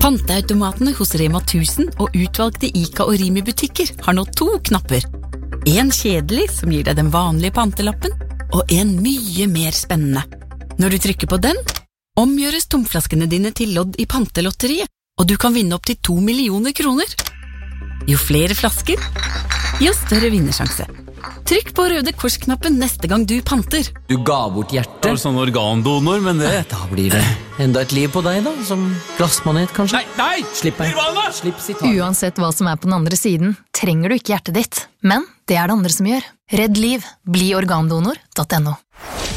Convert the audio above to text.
Panteautomatene hos Rema 1000 og utvalgte ICA og Rimi-butikker har nå 2 knapper. En kjedelig, som gir deg den vanlige pantelappen, og en mye mer spennende. Når du trykker på den, omgjøres tomflaskene dine til lodd i pantelotteriet, og du kan vinne opp til 2 millioner kroner. Jo flere flasker, jo større vinnersjanse. Trykk på røde korsknappen neste gang du panter. Du ga bort hjertet. Det var sånn organdonor, men det... Da blir det enda et liv på deg da, som glassmanet kanskje. Nei! Slipp meg. Slipp sitat. Uansett hva som på den andre siden, trenger du ikke hjertet ditt. Men det det andre som gjør. Redd liv. Bli organdonor.no.